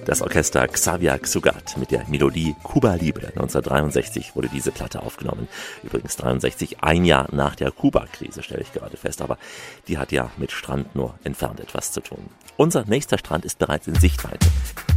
Das Orchester Xavier Cugat mit der Melodie Cuba Libre. 1963 wurde diese Platte aufgenommen. Übrigens 63, ein Jahr nach der Kuba-Krise, stelle ich gerade fest. Aber die hat ja mit Strand nur entfernt etwas zu tun. Unser nächster Strand ist bereits in Sichtweite.